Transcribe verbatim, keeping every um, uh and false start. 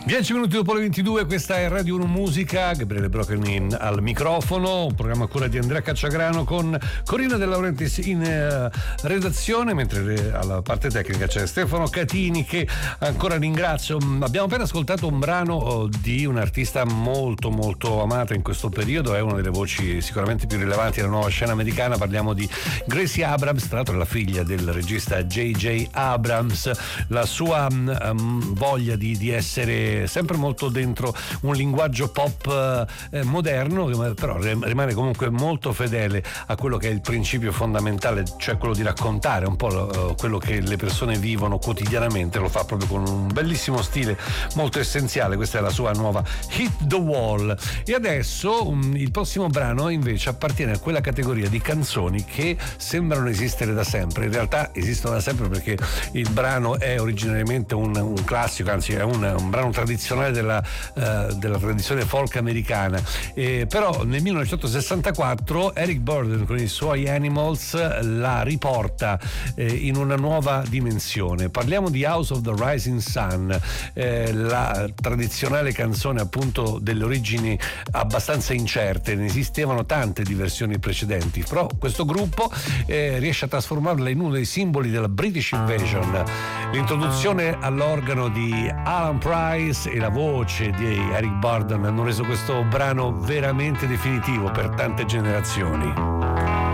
dieci minuti dopo le ventidue, questa è Radio uno Musica, Gabriele Broccoli al microfono, un programma a cura di Andrea Cacciagrano con Corina De Laurentiis in uh, redazione, mentre alla parte tecnica c'è Stefano Catini, che ancora ringrazio. Abbiamo appena ascoltato un brano di un'artista molto molto amata in questo periodo, è una delle voci sicuramente più rilevanti della nuova scena americana, parliamo di Gracie Abrams, tra l'altro è la figlia del regista J J Abrams. La sua um, voglia di, di essere sempre molto dentro un linguaggio pop eh, moderno, però rimane comunque molto fedele a quello che è il principio fondamentale, cioè quello di raccontare un po' quello che le persone vivono quotidianamente. Lo fa proprio con un bellissimo stile molto essenziale. Questa è la sua nuova Hit the Wall. E adesso um, il prossimo brano invece appartiene a quella categoria di canzoni che sembrano esistere da sempre. In realtà esistono da sempre, perché il brano è originariamente un, un classico, anzi è un, un brano tradizionale della, uh, della tradizione folk americana, eh, però nel millenovecentosessantaquattro Eric Burdon con i suoi Animals la riporta eh, in una nuova dimensione. Parliamo di House of the Rising Sun, eh, la tradizionale canzone appunto delle origini abbastanza incerte, ne esistevano tante di versioni precedenti, però questo gruppo eh, riesce a trasformarla in uno dei simboli della British Invasion. L'introduzione all'organo di Alan Price e la voce di Eric Burdon hanno reso questo brano veramente definitivo per tante generazioni.